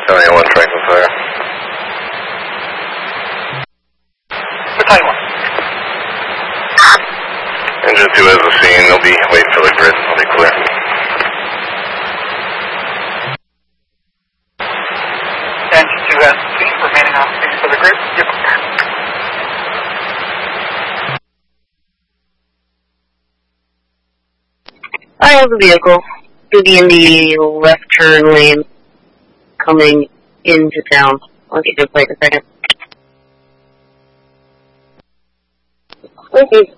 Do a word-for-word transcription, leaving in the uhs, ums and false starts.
seven one Franklin Fire. Engine two has the scene. They'll be waiting for the grid. They'll be clear. Engine two has the scene. Remaining on scene for the grid. Yep. I have a vehicle to be in the left turn lane coming into town. I'll get you a plate in a second. Okay.